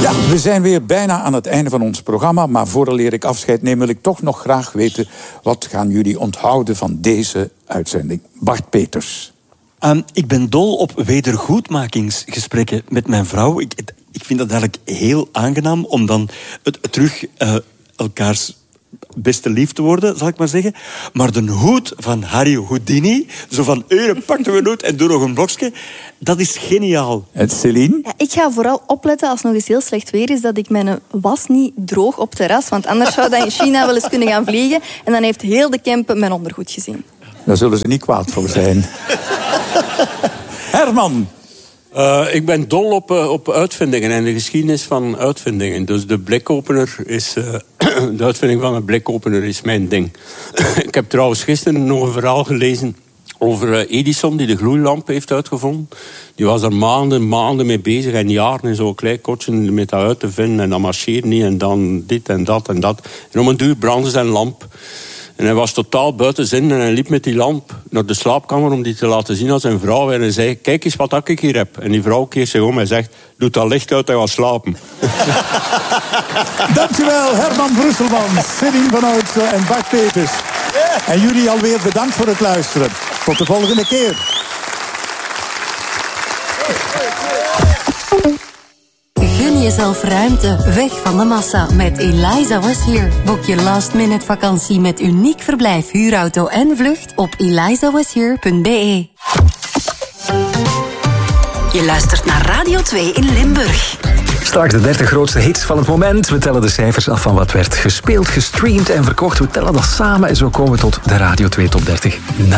Ja, we zijn weer bijna aan het einde van ons programma. Maar vooraleer ik afscheid neem, wil ik toch nog graag weten... wat gaan jullie onthouden van deze uitzending? Bart Peters. Ik ben dol op wedergoedmakingsgesprekken met mijn vrouw. Ik vind dat eigenlijk heel aangenaam om dan terug elkaars beste lief te worden, zal ik maar zeggen. Maar de hoed van Harry Houdini, zo van, pak de hoed en doe nog een blokje, dat is geniaal. En Céline? Ja, ik ga vooral opletten als het nog eens heel slecht weer is, dat ik mijn was niet droog op terras, want anders zou dat in China wel eens kunnen gaan vliegen. En dan heeft heel de camp mijn ondergoed gezien. Daar zullen ze niet kwaad voor zijn. Herman? Ik ben dol op uitvindingen en de geschiedenis van uitvindingen. Dus de blikopener is... de uitvinding van een blikopener is mijn ding. Ik heb trouwens gisteren nog een verhaal gelezen over Edison, die de gloeilamp heeft uitgevonden. Die was er maanden mee bezig en jaren in zo'n klein kotje met dat uit te vinden. En dat marcheert niet en dan dit en dat en dat. En om een duur brandde zijn lamp. En hij was totaal buiten zin en hij liep met die lamp naar de slaapkamer om die te laten zien aan zijn vrouw. En hij zei, kijk eens wat ik hier heb. En die vrouw keert zich om en zegt, doe dat licht uit en ga slapen. Dankjewel, Herman Brusselman, Céline van Oudsen en Bart Peters. En jullie alweer bedankt voor het luisteren. Tot de volgende keer. Gun jezelf ruimte, weg van de massa met Eliza Was Here. Boek je last-minute vakantie met uniek verblijf, huurauto en vlucht op elizawashere.be. Je luistert naar Radio 2 in Limburg. Straks de 30 grootste hits van het moment. We tellen de cijfers af van wat werd gespeeld, gestreamd en verkocht. We tellen dat samen en zo komen we tot de Radio 2 Top 30.